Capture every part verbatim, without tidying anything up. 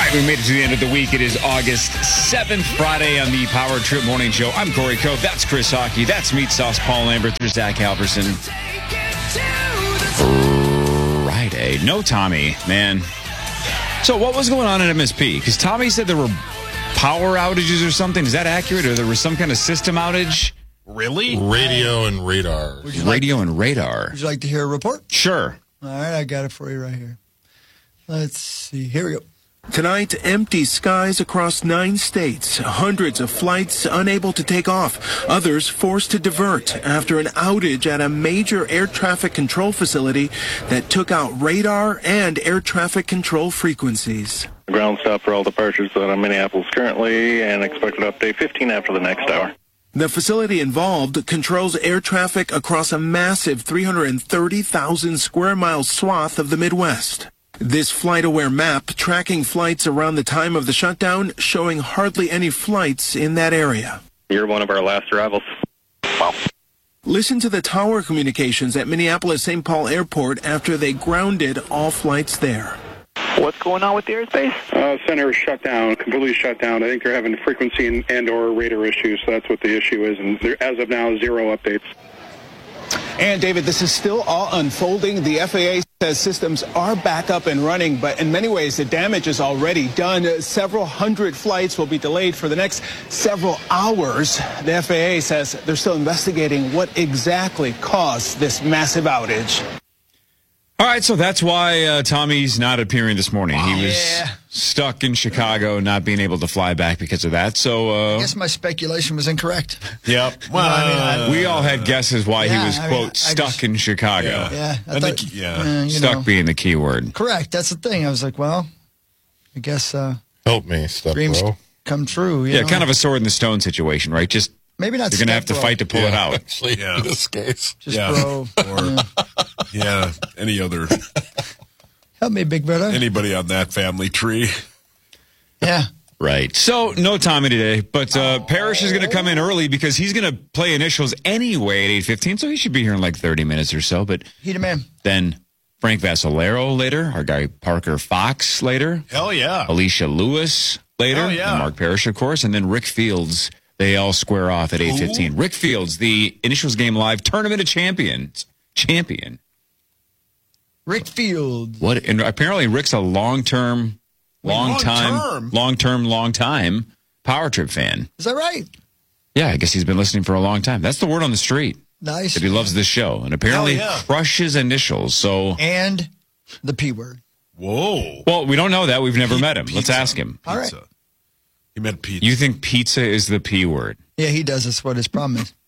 right, we made it to the end of the week. It is August seventh, Friday on the Power Trip Morning Show. I'm Corey Cove. That's Chris Hockey. That's Meat Sauce Paul Lambert. There's Zach Halverson. Friday. No Tommy, man. So what was going on at M S P? Because Tommy said there were power outages or something. Is that accurate? Or there was some kind of system outage? Really? Radio and radar. Radio like, and radar. Would you like to hear a report? Sure. All right, I got it for you right here. Let's see. Here we go. Tonight, empty skies across nine states. Hundreds of flights unable to take off. Others forced to divert after an outage at a major air traffic control facility that took out radar and air traffic control frequencies. Ground stop for all departures out of Minneapolis currently, and expected update fifteen after the next hour. The facility involved controls air traffic across a massive three hundred thirty thousand square mile swath of the Midwest. This FlightAware map tracking flights around the time of the shutdown, showing hardly any flights in that area. You're one of our last arrivals. Wow. Listen to the tower communications at Minneapolis-Saint Paul Airport after they grounded all flights there. What's going on with the airspace? Uh, center is shut down, completely shut down. I think they're having frequency and, and or radar issues, so that's what the issue is. And there, as of now, zero updates. And, David, this is still all unfolding. The F A A says systems are back up and running, but in many ways the damage is already done. Several hundred flights will be delayed for the next several hours. The F A A says they're still investigating what exactly caused this massive outage. All right, so that's why uh, Tommy's not appearing this morning. He was Yeah. stuck in Chicago, not being able to fly back because of that. So uh, I guess my speculation was incorrect. Yep. Well, I mean, I- we all had guesses why Yeah, he was, I mean, quote, I stuck just- in Chicago. Yeah. Yeah, I And thought, the- yeah. uh, you Stuck know, being the key word. correct. That's the thing. I was like, well, I guess uh, Help me, step dreams bro. come true. You Yeah, know? kind of a sword in the stone situation, right? Just Maybe not. you're going to have to step bro. fight to pull it out. Actually, Yeah. in this case. Just Yeah. bro. Or- Yeah. Yeah, any other, Help me, big brother. anybody on that family tree. Yeah. Right. So, no Tommy today, but uh, Parrish is going to come in early because he's going to play initials anyway at eight fifteen, so he should be here in like thirty minutes or so. But He the man. then Frank Vassalero later, our guy Parker Fox later, Hell yeah. Alicia Lewis later, Oh, yeah. and Mark Parrish, of course, and then Rick Fields. They all square off at eight fifteen. Rick Fields, the Initials Game Live Tournament of Champions. Champion. Rick Field. What? And apparently Rick's a long-term, long-time, long-term? long-term, long-time Power Trip fan. Is that right? Yeah, I guess he's been listening for a long time. That's the word on the street, Nice. that he loves this show. And apparently Hell yeah. crushes initials. So, And the P word. Whoa. well, we don't know that. We've never met him. Let's Pizza. ask him. All right. Pizza. He meant pizza. You think pizza is the P word? Yeah, he does. That's what his problem is.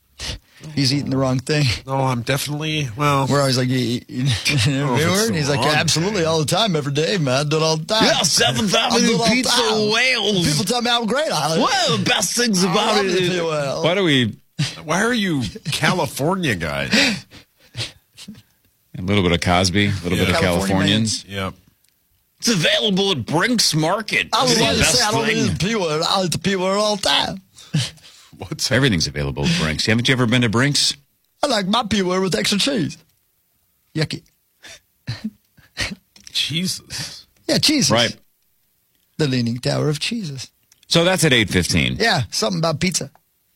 He's eating the wrong thing. No, I'm definitely, well, We're always like, you eat you eat the P Oh, if it's word? the He's like, wrong yeah, absolutely, all the time, every day, man. I do it all the time. Seventh I do it all the time. Wales. People tell me how great I am. Well, the best things I about love it the is... P word. Why do we... why are you California guys? A little bit of Cosby, a little Yeah. bit of California Californians. Yep. It's available at Brink's Market. I was It's the going to best say, I don't thing. eat the P word. I eat the P word all the time. What's Everything's available at Brink's. Haven't you ever been to Brink's? I like my P word with extra cheese. Yucky. Jesus? Yeah, cheeses. Right. The Leaning Tower of Cheeses. So that's at eight fifteen. Yeah, something about pizza.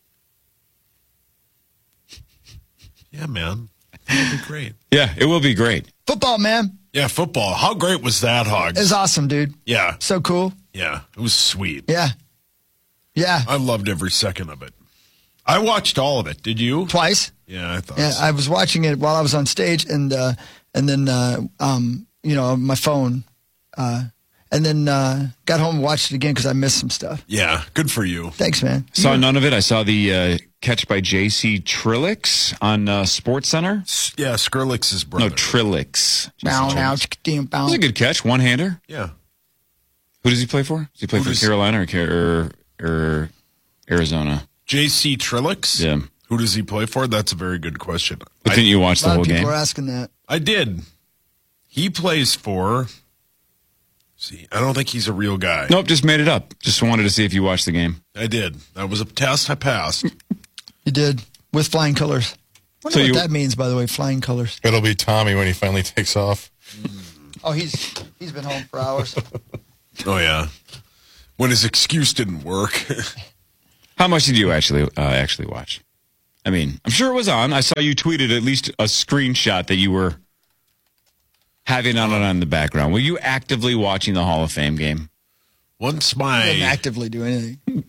Yeah, man. That'd be great. Yeah, it will be great. Football, man. Yeah, football. How great was that, Hogs? It's awesome, dude. Yeah, So cool. yeah. It was sweet. Yeah. Yeah. I loved every second of it. I watched all of it. Did you? Twice. Yeah, I thought Yeah, so. I was watching it while I was on stage, and uh, and then uh, um, you know, my phone, uh, and then uh, got home and watched it again because I missed some stuff. Yeah, good for you. Thanks, man. Saw none of it. I saw the uh, catch by J C Trillix on uh, Sports Center. S- Yeah, Skrillex's brother. No, Trillix. Bow, now, chick-a-ding, bow. That was a good catch. One-hander. Yeah. Who does he play for? Does he play Who for does- Carolina or, or, or Arizona? J C Trillix? Yeah. Who does he play for? That's a very good question. But I, didn't you watch A the lot whole of people game? are asking that. I did. He plays for... See, I don't think he's a real guy. Nope, just made it up. Just wanted to see if you watched the game. I did. That was a test I passed. You did with flying colors. I wonder So what you- that means, by the way. Flying colors. It'll be Tommy when he finally takes off. Oh, he's he's been home for hours. Oh, yeah. When his excuse didn't work. How much did you actually uh, actually watch? I mean, I'm sure it was on. I saw you tweeted at least a screenshot that you were having on it on the background. Were you actively watching the Hall of Fame game? Once I my... didn't actively do anything.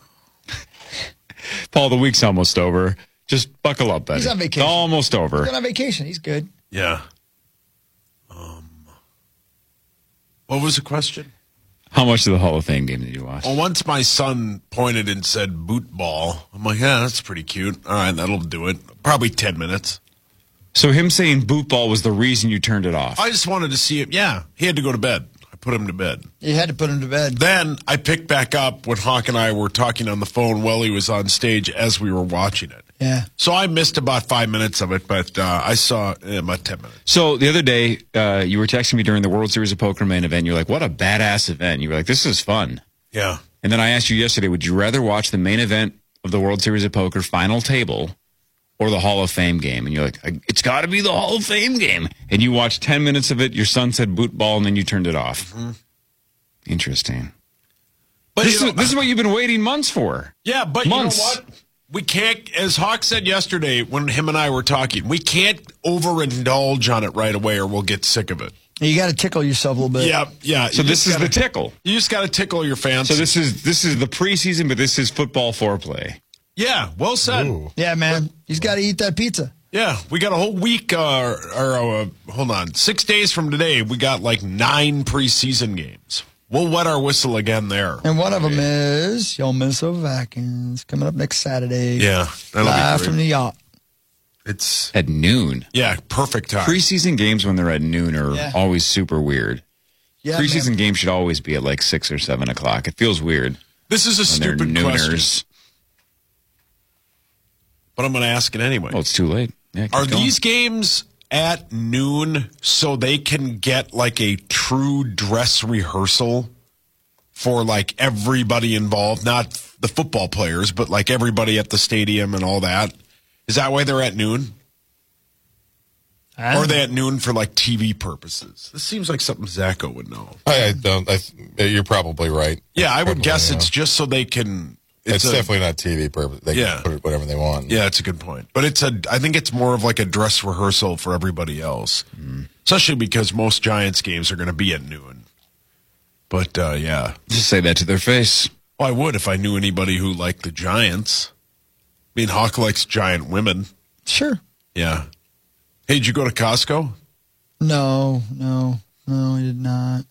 Paul, the week's almost over. Just buckle up, buddy. He's on vacation. It's almost over. He's going on vacation. He's good. Yeah. Um, what was the question? How much of the Hall of Fame game did you watch? Well, once my son pointed and said boot ball, I'm like, yeah, that's pretty cute. All right, that'll do it. Probably ten minutes. So him saying boot ball was the reason you turned it off. I just wanted to see it. Yeah, he had to go to bed. I put him to bed. You had to put him to bed. Then I picked back up when Hawk and I were talking on the phone while he was on stage as we were watching it. Yeah. So I missed about five minutes of it, but uh, I saw eh, about ten minutes. So the other day, uh, you were texting me during the World Series of Poker main event. You're like, what a badass event. You were like, this is fun. Yeah. And then I asked you yesterday, would you rather watch the main event of the World Series of Poker final table or the Hall of Fame game? And you're like, it's got to be the Hall of Fame game. And you watched ten minutes of it. Your son said boot ball, and then you turned it off. Mm-hmm. Interesting. But this, you is, know, this is what you've been waiting months for. Yeah, but months. You know what? We can't, as Hawk said yesterday when him and I were talking, we can't overindulge on it right away or we'll get sick of it. You got to tickle yourself a little bit. Yeah, yeah. So You this just is gotta- the tickle. You just got to tickle your fans. So this is this is the preseason, but this is football foreplay. Yeah, well said. Ooh. Yeah, man. He's got to eat that pizza. Yeah, we got a whole week, uh, or uh, hold on, six days from today, we got like nine preseason games. We'll wet our whistle again there. And one of them is your Minnesota Vikings coming up next Saturday. Yeah, that'll Live be from great. the yacht. It's At noon. yeah, perfect time. Preseason games when they're at noon are Yeah. always super weird. Yeah, Preseason man. games should always be at like six or seven o'clock. It feels weird This is a when they're stupid question, nooners. but I'm going to ask it anyway. Oh, it's too late. Yeah, keep Are going. these games at noon so they can get like a true dress rehearsal for like everybody involved, not the football players, but like everybody at the stadium and all that? Is that why they're at noon? I Or don't are they at noon for like T V purposes? This seems like something Zacho would know. I, I don't. I, you're probably right. Yeah, I would Probably, guess yeah. it's just so they can. It's, a- definitely not T V purpose. They Yeah. can put it whatever they want. Yeah, it's a good point. But it's a. I think it's more of like a dress rehearsal for everybody else, especially because most Giants games are going to be at noon. But uh, yeah, Just say that to their face. well, I would if I knew anybody who liked the Giants. I mean, Hawk likes giant women. Sure. Yeah. Hey, did you go to Costco? No, no, no, I did not.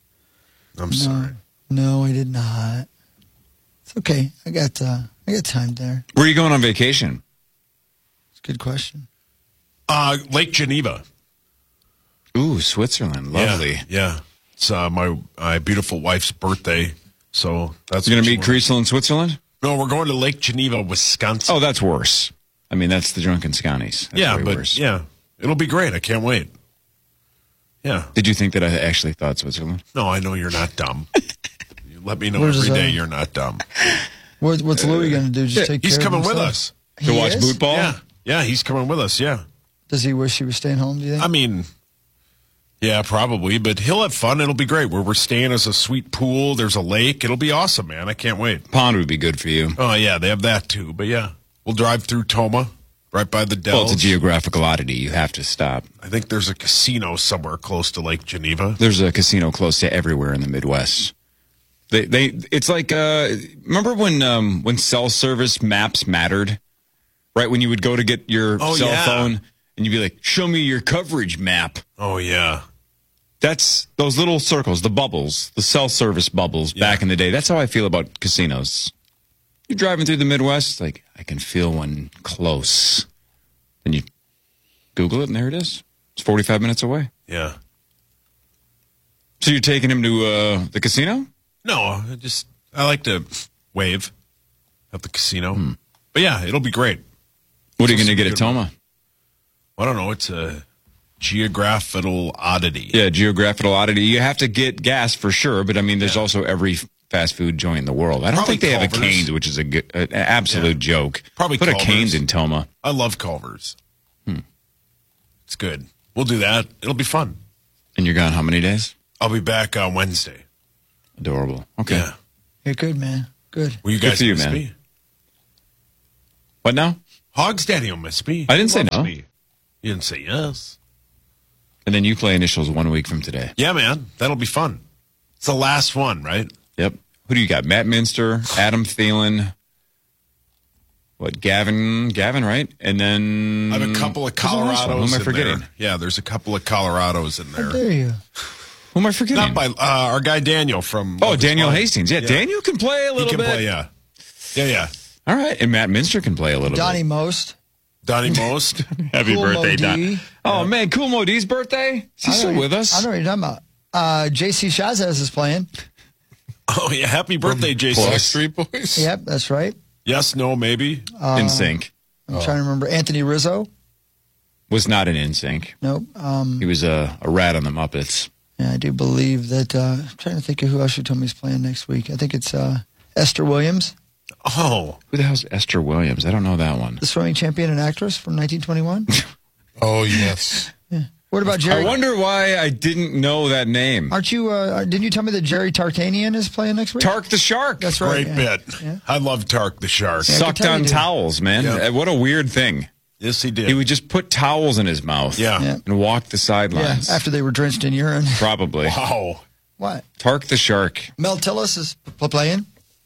I'm No, sorry. no, I did not. It's okay. I got uh, I got time there. Where are you going on vacation? It's a good question. Uh, Lake Geneva. Ooh, Switzerland. Lovely. Yeah. yeah. It's uh, my my beautiful wife's birthday, so that's You're going what to she meet wanted. Creasel in Switzerland? No, we're going to Lake Geneva, Wisconsin. Oh, that's worse. I mean, that's the drunken Scotties. That's yeah, way but worse. yeah, it'll be great. I can't wait. Yeah. Did you think that I actually thought Switzerland? No, I know you're not dumb. You let me know Where's every his, day uh, you're not dumb. What, what's Louis going to do? Just take He's care coming of with himself? us. To He watch is? boot ball? Yeah, yeah, he's coming with us. Yeah, Does he wish he was staying home? Do you think? I mean, yeah, probably, but he'll have fun. It'll be great. Where we're staying is a sweet pool. There's a lake. It'll be awesome, man. I can't wait. Pond would be good for you. Oh yeah, they have that too. But yeah, we'll drive through Toma, right by the Dells. Well, it's a geographical oddity. You have to stop. I think there's a casino somewhere close to Lake Geneva. There's a casino close to everywhere in the Midwest. They, they, it's like, uh, remember when, um, when cell service maps mattered, right? When you would go to get your Oh, cell yeah. phone and you'd be like, show me your coverage map. Oh yeah, That's those little circles, the bubbles, the cell service bubbles Yeah. back in the day. That's how I feel about casinos. You're driving through the Midwest, like, I can feel one close. And you Google it, and there it is. It's forty-five minutes away. yeah. So you're taking him to uh, the casino? No, I just I like to wave at the casino. Hmm. But yeah, it'll be great. What are you So going to some get at good- Toma? I don't know. It's a geographical oddity. Yeah, geographical oddity. You have to get gas for sure, but I mean, there's also every fast food joint in the world. I don't Probably think they have a Culver's. Cane's, which is a good, an absolute joke. Probably Put a Culver's. Cane's in Toma. I love Culver's. Hmm. It's good. We'll do that. It'll be fun. And you're gone how many days? I'll be back on Wednesday. Adorable. Okay. Yeah. You're good, man. Good. Well, you Good guys for you, miss man. me. What now? Hogs Daddy will miss me. I didn't He say loves no. me. You didn't say yes. And then you play initials one week from today. Yeah, man. That'll be fun. It's the last one, right? Yep. Who do you got? Matt Minster, Adam Thielen, what, Gavin, Gavin, right? And then... I have a couple of Who's the last one? Colorados Who am I in forgetting? there. Yeah, there's a couple of Colorados in there. There you. Who am I forgetting? Not by uh, our guy Daniel from... oh, Love is Daniel Blind. Hastings. Yeah, Daniel can play a He little can bit. play, yeah. Yeah, yeah. All right. And Matt Minster can play a little Donnie bit. Most. Donnie Most. Happy Cool birthday, Mo D. Don. Oh, man. Cool Mo D's birthday? Is he I know still what- with us? I know what you're talking about. Uh, J C Shazaz is playing. Oh, yeah. Happy birthday, Jason. Backstreet Boys. Yep, that's right. Yes, no, maybe. In sync. I'm trying to remember. Anthony Rizzo. Was not an in sync. Nope. Um, He was a, a rat on the Muppets. yeah, I do believe that. Uh, I'm trying to think of who else you told me is playing next week. I think it's uh, Esther Williams, Oh. Who the hell's Esther Williams? I don't know that one. the swimming champion and actress from nineteen twenty-one. Oh, yes. What about Jerry? I wonder why I didn't know that name. Aren't you? Uh, didn't you tell me that Jerry Tartanian is playing next week? Tark the Shark. That's right. Great yeah. bit. Yeah. I love Tark the Shark. Yeah. I can Sucked tell you on do. towels, man. Yeah. Uh, What a weird thing. Yes, he did. He would just put towels in his mouth Yeah. Yeah. and walk the Yeah, sidelines. after they were drenched in urine. Probably. Wow. What? Tark the Shark. Mel Tillis is p- playing.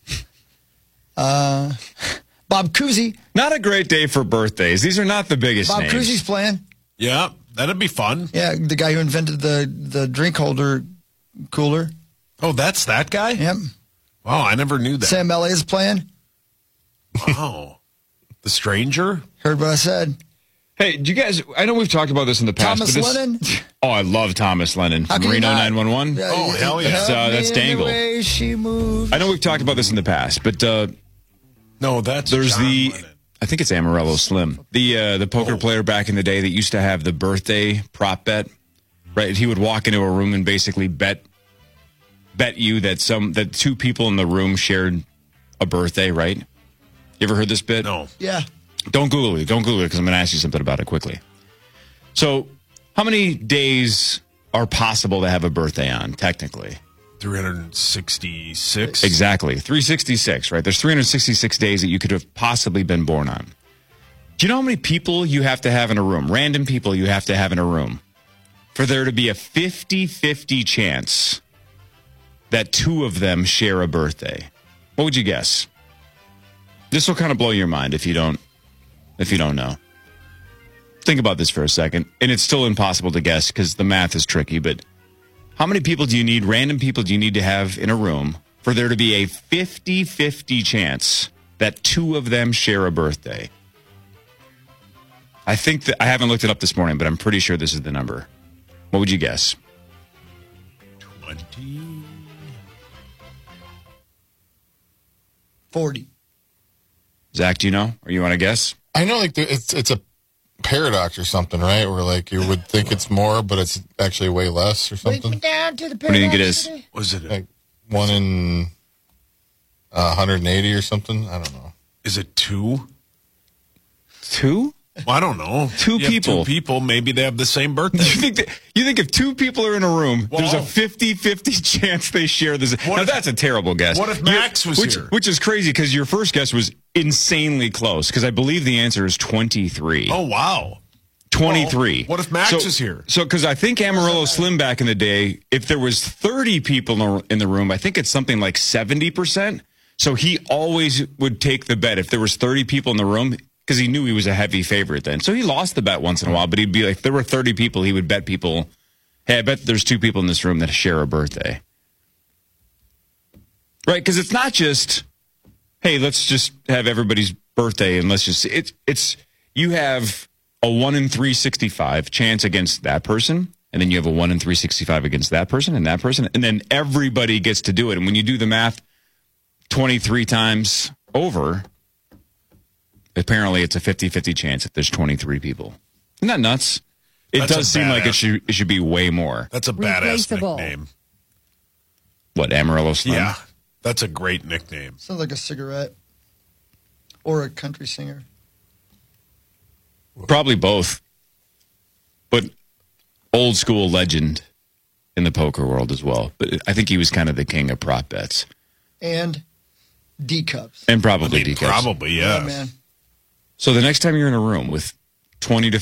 Uh, Bob Cousy. Not a great day for birthdays. These are not the biggest Bob names. Cousy's playing. Yeah, that'd be fun. Yeah, the guy who invented the the drink holder cooler. Oh, that's that guy? Yep. Wow, I never knew that. Sam Elliott is playing. Wow. The Stranger? Heard what I said. Hey, do you guys? I know we've talked about this in the past. Thomas but this, Lennon. Oh, I love Thomas Lennon How from can you Reno not? nine one one. Oh, hell yeah. That's, uh, that's Help me in the Dangle. way she moves. I know we've talked about this in the past, but uh, No, that's there's John the. Lennon. I think it's Amarillo Slim, the uh, the poker Oh. player back in the day that used to have the birthday prop bet. Right, he would walk into a room and basically bet bet you that some that two people in the room shared a birthday. Right? You ever heard this bit? No. Yeah. Don't Google it. Don't Google it because I'm going to ask you something about it quickly. So, how many days are possible to have a birthday on, technically? three hundred sixty-six? Exactly. three hundred sixty-six, right? There's three hundred sixty-six days that you could have possibly been born on. Do you know how many people you have to have in a room? Random people you have to have in a room for there to be a fifty-fifty chance that two of them share a birthday. What would you guess? This will kind of blow your mind if you don't if you don't know. Think about this for a second. And it's still impossible to guess because the math is tricky, but how many people do you need, random people do you need to have in a room for there to be a fifty-fifty chance that two of them share a birthday? I think that I haven't looked it up this morning, but I'm pretty sure this is the number. What would you guess? twenty. forty. Zach, do you know? Or you want to guess? I know, like, the- it's it's a paradox or something, right? Where, like, you would think it's more, but it's actually way less or something. Down to the What do you think it is? Was it, Like, one in uh, one hundred eighty or something. I don't know. is it two? Two? Well, I don't know. Two You have people. Two people, maybe they have the same You birthday. think that, you think if two people are in a room, there's a Wow. fifty-fifty chance they share this? What Now, if- that's a terrible guess. what if You- Max was which, here? Which is crazy because your first guess was insanely close because I believe the answer is twenty-three. Oh, wow. twenty-three. Well, what if Max so, is here? So, because I think Amarillo Slim back in the day, if there was thirty people in the, in the room, I think it's something like seventy percent. So he always would take the bet if there was thirty people in the room because he knew he was a heavy favorite then. So he lost the bet once in a while, but he'd be like, if there were thirty people, he would bet people, hey, I bet there's two people in this room that share a birthday. Right? Because it's not just, hey, let's just have everybody's birthday and let's just, it's, it's, you have a one in three sixty-five chance against that person, and then you have a one in three sixty-five against that person and that person, and then everybody gets to do it. And when you do the math twenty-three times over, apparently it's a fifty-fifty chance if there's twenty-three people. Isn't that nuts? It That's a does seem like it badass- should it should be way more. That's a badass Replaceable. nickname. What, Amarillo Slim? Yeah, that's a great nickname. Sounds like a cigarette or a country singer. Probably both. But old school legend. in the poker world as well. But I think he was kind of the king of prop bets. And D-cups. And probably I mean, D-cups. probably, yeah. Yeah, man. So the next time you're in a room with twenty to